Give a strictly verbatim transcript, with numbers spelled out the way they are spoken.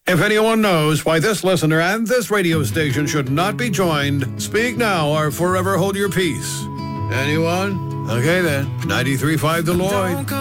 If anyone knows why this listener and this radio station should not be joined, speak now or forever hold your peace. Anyone? Okay then. ninety-three point five The Lloyd.